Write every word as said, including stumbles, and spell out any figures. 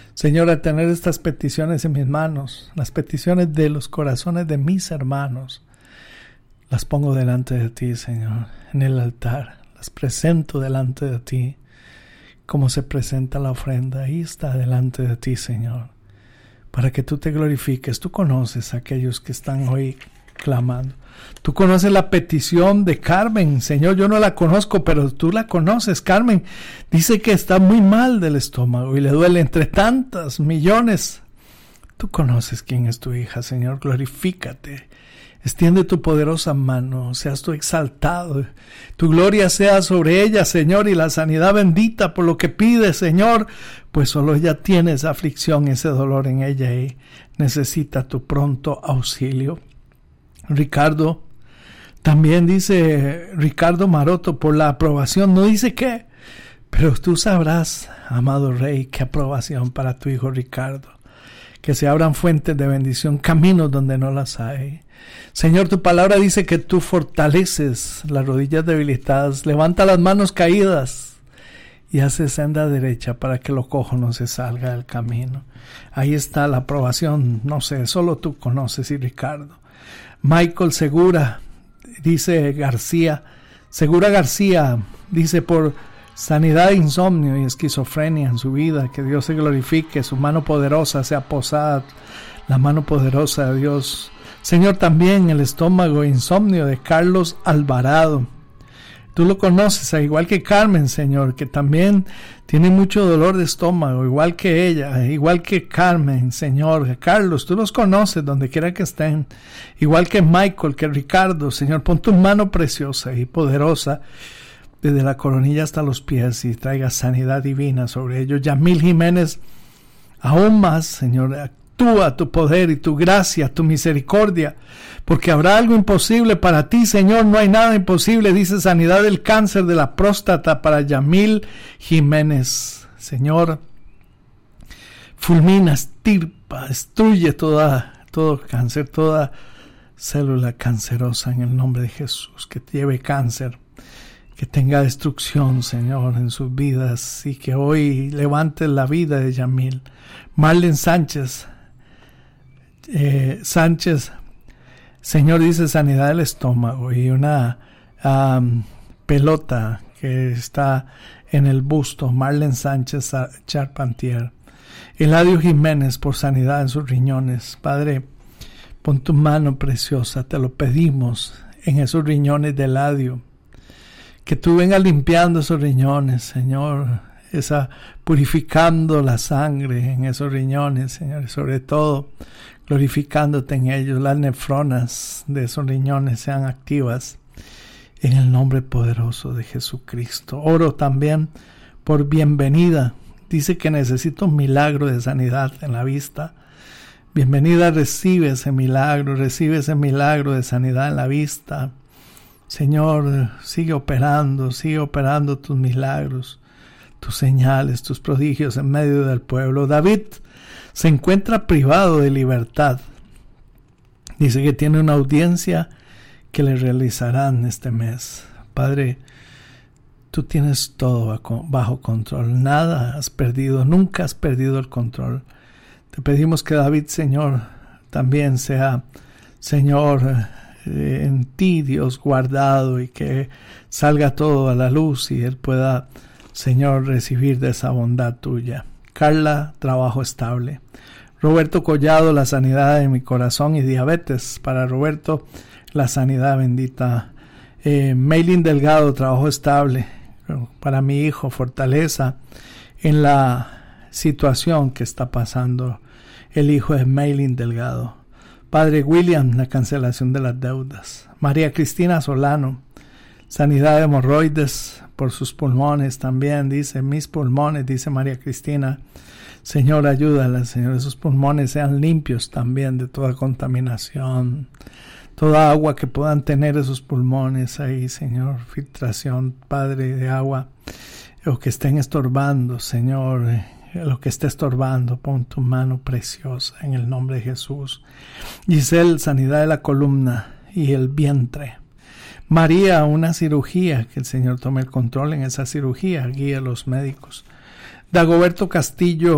Señor, al tener estas peticiones en mis manos, las peticiones de los corazones de mis hermanos, las pongo delante de ti, Señor, en el altar. Las presento delante de ti, como se presenta la ofrenda. Ahí está delante de ti, Señor, para que tú te glorifiques. Tú conoces a aquellos que están hoy clamando. Tú conoces la petición de Carmen, Señor. Yo no la conozco, pero tú la conoces. Carmen dice que está muy mal del estómago y le duele entre tantas millones. Tú conoces quién es tu hija, Señor. Glorifícate. Extiende tu poderosa mano, seas tú exaltado. Tu gloria sea sobre ella, Señor, y la sanidad bendita por lo que pide, Señor, pues solo ella tiene esa aflicción, ese dolor en ella y necesita tu pronto auxilio. Ricardo, también dice Ricardo Maroto, por la aprobación, no dice qué, pero tú sabrás, amado Rey, qué aprobación para tu hijo Ricardo. Que se abran fuentes de bendición, caminos donde no las hay. Señor, tu palabra dice que tú fortaleces las rodillas debilitadas, levanta las manos caídas y hace senda derecha para que lo cojo no se salga del camino. Ahí está la aprobación, no sé, solo tú conoces, y Ricardo. Michael Segura, dice García, Segura García, dice por sanidad de insomnio y esquizofrenia en su vida, que Dios se glorifique, su mano poderosa sea posada, la mano poderosa de Dios. Señor, también el estómago, insomnio de Carlos Alvarado. Tú lo conoces, igual que Carmen, Señor, que también tiene mucho dolor de estómago, igual que ella, igual que Carmen, Señor. Carlos, tú los conoces donde quiera que estén, igual que Michael, que Ricardo. Señor, pon tu mano preciosa y poderosa desde la coronilla hasta los pies y traiga sanidad divina sobre ellos. Yamil Jiménez, aún más, Señor, actúa tu poder y tu gracia, tu misericordia, porque habrá algo imposible para ti, Señor. No hay nada imposible. Dice sanidad del cáncer de la próstata para Yamil Jiménez. Señor, fulmina, estirpa, destruye toda, todo cáncer, toda célula cancerosa en el nombre de Jesús, que lleve cáncer, que tenga destrucción, Señor, en sus vidas, y que hoy levante la vida de Yamil. Marlene Sánchez, eh, Sánchez, Señor, dice sanidad del estómago y una um, pelota que está en el busto. Marlene Sánchez Charpentier. Eladio Jiménez, por sanidad en sus riñones. Padre, pon tu mano preciosa, te lo pedimos, en esos riñones de Eladio. Que tú vengas limpiando esos riñones, Señor, esa, purificando la sangre en esos riñones, Señor, y sobre todo glorificándote en ellos. Las nefronas de esos riñones sean activas en el nombre poderoso de Jesucristo. Oro también por Bienvenida. Dice que necesita un milagro de sanidad en la vista. Bienvenida, recibe ese milagro, recibe ese milagro de sanidad en la vista. Señor, sigue operando, sigue operando tus milagros, tus señales, tus prodigios en medio del pueblo. David se encuentra privado de libertad. Dice que tiene una audiencia que le realizarán este mes. Padre, tú tienes todo bajo control. Nada has perdido, nunca has perdido el control. Te pedimos que David, Señor, también sea, Señor, en ti, Dios, guardado, y que salga todo a la luz y él pueda, Señor, recibir de esa bondad tuya. Carla, trabajo estable. Roberto Collado, la sanidad de mi corazón y diabetes. Para Roberto, la sanidad bendita. Eh, Maylin Delgado, trabajo estable. Para mi hijo, fortaleza en la situación que está pasando el hijo de Maylin Delgado. Padre William, la cancelación de las deudas. María Cristina Solano, sanidad de hemorroides por sus pulmones también, dice, mis pulmones, dice María Cristina. Señor, ayúdala, Señor, esos pulmones sean limpios también de toda contaminación, toda agua que puedan tener esos pulmones ahí, Señor, filtración, Padre, de agua, o que estén estorbando, Señor, lo que esté estorbando, pon tu mano preciosa en el nombre de Jesús. Giselle, sanidad de la columna y el vientre. María, una cirugía, que el Señor tome el control en esa cirugía, guíe a los médicos. Dagoberto Castillo,